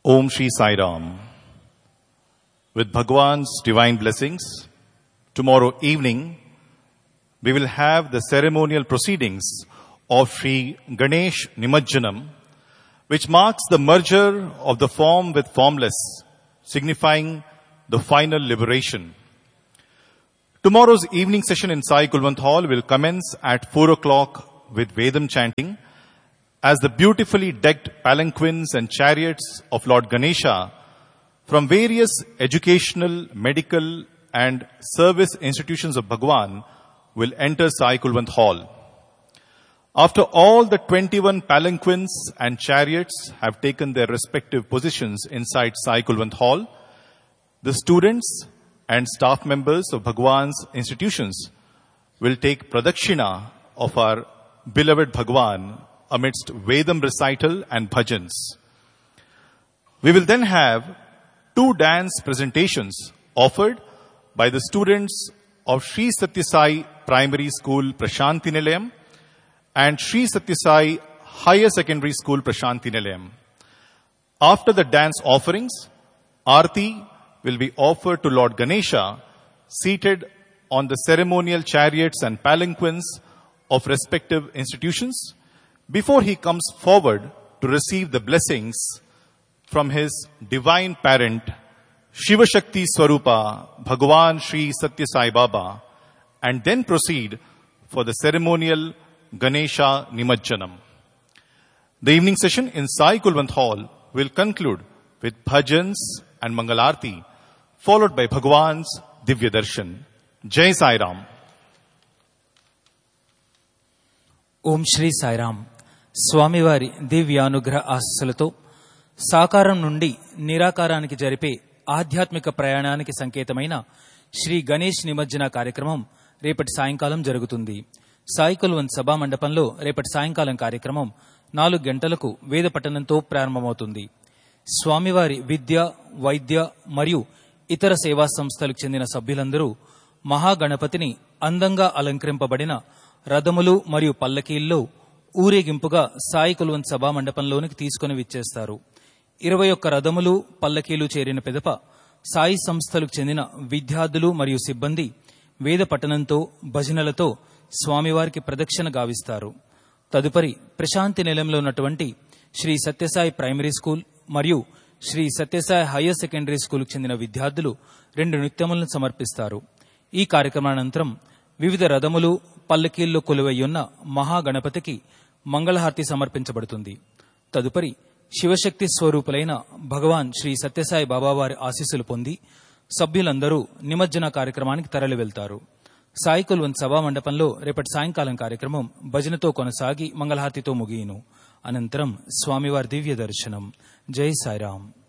Om Shri Sai Ram. With Bhagwan's divine blessings, tomorrow evening we will have the ceremonial proceedings of Shri Ganesh Nimajjanam, which marks the merger of the form with formless, signifying the final liberation. Tomorrow's evening session in Sai Kulwant Hall will commence at 4 o'clock with Vedam chanting, as the beautifully decked palanquins and chariots of Lord Ganesha from various educational, medical and service institutions of Bhagwan will enter Sai Kulwant Hall. After all the 21 palanquins and chariots have taken their respective positions inside Sai Kulwant Hall, the students and staff members of Bhagwan's institutions will take pradakshina of our beloved Bhagwan amidst Vedam recital and bhajans. We will then have 2 dance presentations offered by the students of Sri Satya Sai Primary School Prashanti Nilayam and Sri Satya Sai Higher Secondary School Prashanti Nilayam. After the dance offerings, Aarti will be offered to Lord Ganesha seated on the ceremonial chariots and palanquins of respective institutions before he comes forward to receive the blessings from his divine parent, Shiva Shakti Swarupa, Bhagwan Sri Satya Sai Baba, and then proceed for the ceremonial Ganesha Nimajjanam. The evening session in Sai Kulwant Hall will conclude with bhajans and Mangalarti, followed by Bhagwan's Divya Darshan. Jai Sai Ram. Om Shri Sai Ram. స్వామివారి దివ్యానుగ్రహ ఆశీస్సులతో సాకారం నుండి నిరాకారానికి జరిపే ఆధ్యాత్మిక ప్రయాణానికి సంకేతమైన శ్రీ గణేష్ నిమజ్జన కార్యక్రమం రేపటి సాయంకాలం జరుగుతుంది. సాయి కుల్వంత్ సభా మండపంలో రేపటి సాయంకాలం కార్యక్రమం 4 గంటలకు వేద పఠనంతో ప్రారంభమవుతుంది. స్వామివారి విద్య, వైద్య మరియు ఇతర సేవా సంస్థలకు చెందిన సభ్యులందరూ మహాగణపతిని అందంగా అలంకరింపబడిన రథములు మరియు పల్లకీల్లో ఊరేగింపుగా సాయి కుల్వంత్ సభా మండపంలోనికి తీసుకుని విచ్చేస్తారు. 21 రథములు, పల్లకీలు చేరిన పిదప సాయి సంస్థలకు చెందిన విద్యార్థులు మరియు సిబ్బంది వేద పఠనంతో, భజనలతో స్వామివారికి ప్రదక్షిణ గావిస్తారు. తదుపరి ప్రశాంతి నిలయంలో ఉన్నటువంటి శ్రీ సత్యసాయి ప్రైమరీ స్కూల్ మరియు శ్రీ సత్యసాయి హయ్యర్ సెకండరీ స్కూల్కు చెందిన విద్యార్థులు 2 నృత్యములను సమర్పిస్తారు. ఈ కార్యక్రమానంతరం వివిధ రథములు, పల్లకీల్లో కొలువయ్యున్న మహాగణపతికి మంగళహారతి సమర్పించబడుతుంది. తదుపరి శివశక్తి స్వరూపులైన భగవాన్ శ్రీ సత్యసాయి బాబావారి ఆశీస్సులు పొంది సభ్యులందరూ నిమజ్జన కార్యక్రమానికి తరలి వెళ్తారు. సాయి కుల్వంత్ సభా మండపంలో రేపటి సాయంకాలం కార్యక్రమం భజనతో కొనసాగి మంగళహారతితో ముగియును. అనంతరం స్వామివారి దివ్య దర్శనం. జై సాయిరాం.